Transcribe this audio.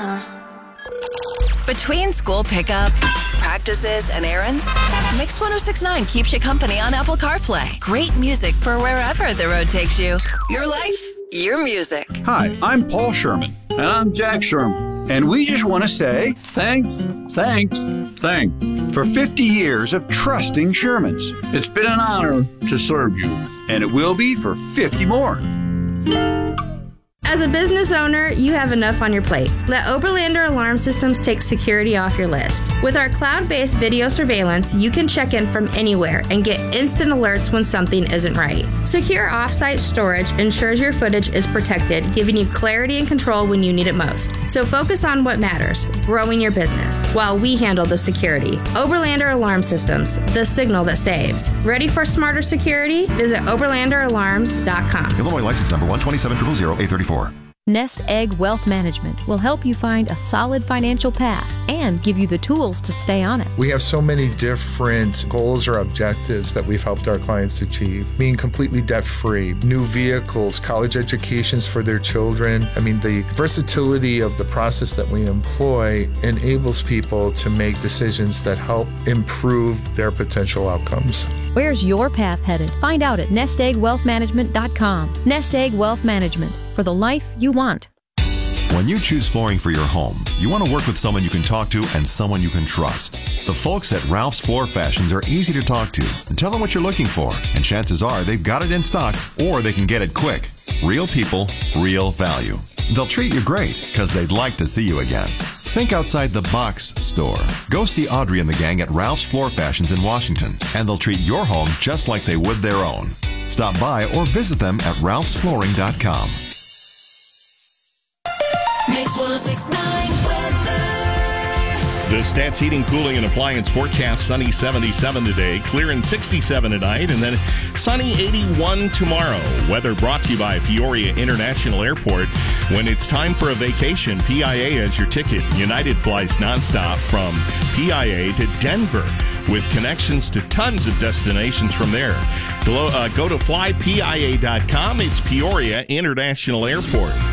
Between school pickup, practices, and errands, Mix 106.9 keeps you company on Apple CarPlay. Great music for wherever the road takes you. Your life, your music. Hi, I'm Paul Sherman. And I'm Jack Sherman. And we just want to say thanks for 50 years of trusting Shermans. It's been an honor to serve you. And it will be for 50 more. As a business owner, you have enough on your plate. Let Oberlander Alarm Systems take security off your list. With our cloud-based video surveillance, you can check in from anywhere and get instant alerts when something isn't right. Secure off-site storage ensures your footage is protected, giving you clarity and control when you need it most. So focus on what matters, growing your business, while we handle the security. Oberlander Alarm Systems, the signal that saves. Ready for smarter security? Visit OberlanderAlarms.com. Illinois license number 127000834. Nest Egg Wealth Management will help you find a solid financial path and give you the tools to stay on it. We have so many different goals or objectives that we've helped our clients achieve. Being completely debt-free, new vehicles, college educations for their children. I mean, the versatility of the process that we employ enables people to make decisions that help improve their potential outcomes. Where's your path headed? Find out at nesteggwealthmanagement.com. Nest Egg Wealth Management, for the life you want. When you choose flooring for your home, you want to work with someone you can talk to and someone you can trust. The folks at Ralph's Floor Fashions are easy to talk to and tell them what you're looking for, and chances are they've got it in stock or they can get it quick. Real people, real value. They'll treat you great because they'd like to see you again. Think outside the box store. Go see Audrey and the gang at Ralph's Floor Fashions in Washington, and they'll treat your home just like they would their own. Stop by or visit them at ralphsflooring.com. Mix 106.9 weather. The Stats Heating, Cooling, and Appliance forecast: sunny 77 today, clear and 67 tonight, and then sunny 81 tomorrow. Weather brought to you by Peoria International Airport. When it's time for a vacation, PIA has your ticket. United flies nonstop from PIA to Denver, with connections to tons of destinations from there. Go to flypia.com. It's Peoria International Airport.